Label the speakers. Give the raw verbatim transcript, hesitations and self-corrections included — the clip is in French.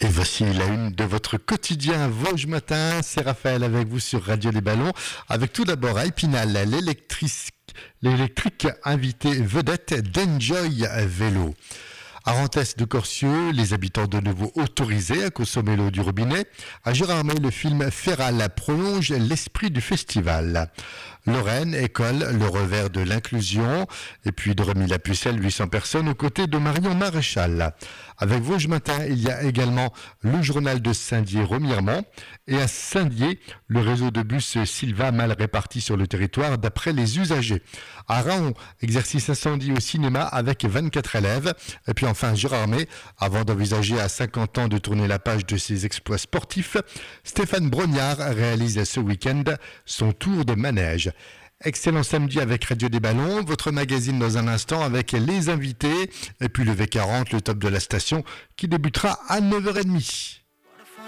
Speaker 1: Et voici la une de votre quotidien Vosges Matin. C'est Raphaël avec vous sur Radio des Ballons. Avec tout d'abord à Épinal, l'électrique, l'électrique invité vedette d'Enjoy Vélo. À Rantès de Corcieux, les habitants de nouveau autorisés à consommer l'eau du robinet. À Gérardmer, le film Féral prolonge l'esprit du festival. Lorraine, école, le revers de l'inclusion. Et puis de Remy-la-Pucelle, huit cents personnes aux côtés de Marion Maréchal. Avec Vosges Matin, il y a également le journal de Saint-Dié-Remiremont. Et à Saint-Dié, le réseau de bus Sylva mal réparti sur le territoire d'après les usagers. À Raon, exercice incendie au cinéma avec vingt-quatre élèves. Et puis enfin, Gérardmer, avant d'envisager à cinquante ans de tourner la page de ses exploits sportifs, Stéphane Brognard réalise ce week-end son tour de manège. Excellent samedi avec Radio des Ballons, votre magazine dans un instant avec les invités, et puis le V quarante, le top de la station, qui débutera à neuf heures trente.